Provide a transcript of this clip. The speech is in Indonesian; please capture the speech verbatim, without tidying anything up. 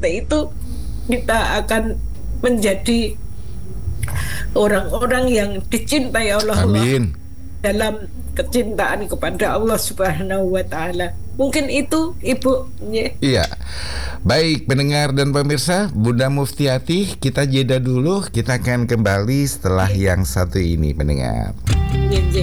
seperti itu, kita akan menjadi orang-orang yang dicintai oleh Allah Amin. dalam kecintaan kepada Allah Subhanahu wa Ta'ala. Mungkin itu Ibu. Iya. Baik pendengar dan pemirsa, Bunda Muftiati, kita jeda dulu. Kita akan kembali setelah yang satu ini, pendengar. Ye, ye.